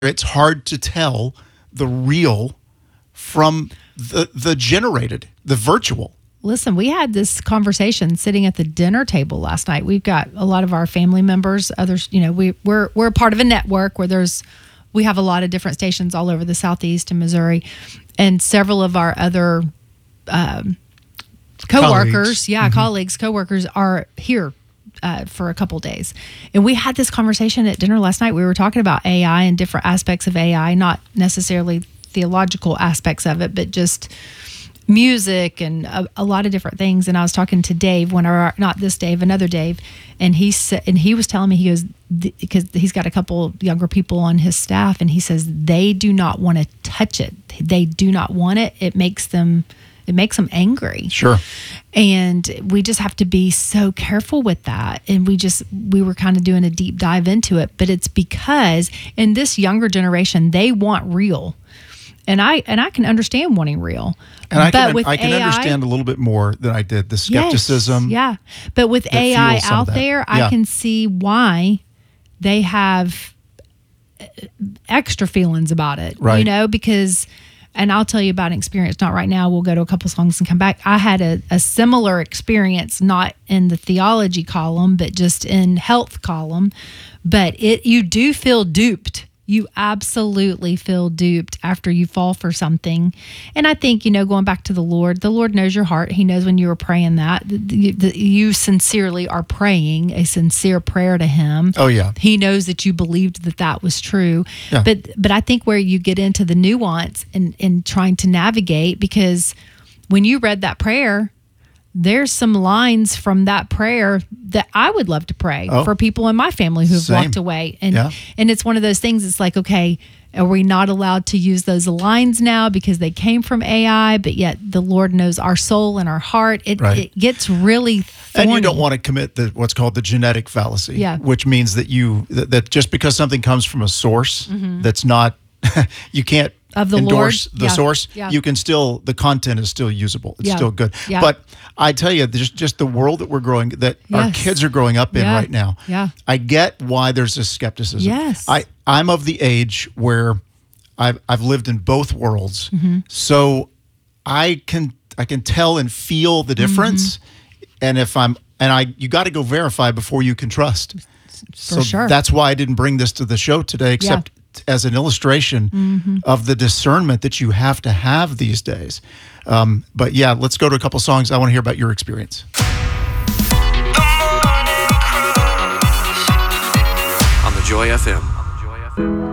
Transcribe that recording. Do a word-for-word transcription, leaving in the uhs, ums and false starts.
it's hard to tell the real from the the generated, the virtual. Listen, we had this conversation sitting at the dinner table last night. We've got a lot of our family members, others, you know, we, we're we're a part of a network where there's, we have a lot of different stations all over the Southeast and Missouri, and several of our other um, coworkers, Colleagues. yeah, Mm-hmm. colleagues, coworkers are here uh, for a couple days. And we had this conversation at dinner last night. We were talking about A I and different aspects of A I, not necessarily theological aspects of it, but just music and a, a lot of different things. And I was talking to Dave, when our, not this Dave, another Dave, and he said, and he was telling me, he goes, because he's got a couple younger people on his staff, and he says they do not want to touch it. They do not want it. It makes them, it makes them angry. Sure. And we just have to be so careful with that. And we just, we were kind of doing a deep dive into it, but it's because in this younger generation, they want real. And I and I can understand wanting real, And I but can, with I can A I, understand a little bit more than I did the skepticism. Yes, yeah, but with that A I fuels some of out that. there, Yeah. I can see why they have extra feelings about it. You Right. know, because, and I'll tell you about an experience. Not right now. We'll go to a couple songs and come back. I had a, a similar experience, not in the theology column, but just in health column. But it, you do feel duped. You absolutely feel duped after you fall for something. And I think, you know, going back to the Lord, the Lord knows your heart. He knows when you were praying that, that you sincerely are praying a sincere prayer to him. Oh, yeah. He knows that you believed that that was true. Yeah. But but I think where you get into the nuance and in, in trying to navigate, because when you read that prayer, there's some lines from that prayer that I would love to pray Oh. for people in my family who have Same. walked away. And Yeah. and it's one of those things, it's like, okay, are we not allowed to use those lines now because they came from A I, but yet the Lord knows our soul and our heart. It, Right. it gets really thorny. And you don't want to commit the what's called the genetic fallacy, Yeah. which means that you that, that just because something comes from a source that's not, you can't Of the endorse Lord? the Yeah. source. Yeah. You can still, the content is still usable. It's Yeah. still good. Yeah. But I tell you, just just the world that we're growing, that our Yes. kids are growing up in Yeah. right now. Yeah. I get why there's this skepticism. Yes. I I'm of the age where I've I've lived in both worlds, Mm-hmm. so I can I can tell and feel the difference. Mm-hmm. And if I'm and I you got to go verify before you can trust. so sure. that's why I didn't bring this to the show today, except as an illustration Mm-hmm. of the discernment that you have to have these days. Um, but yeah, let's go to a couple songs. I want to hear about your experience. On the Joy F M.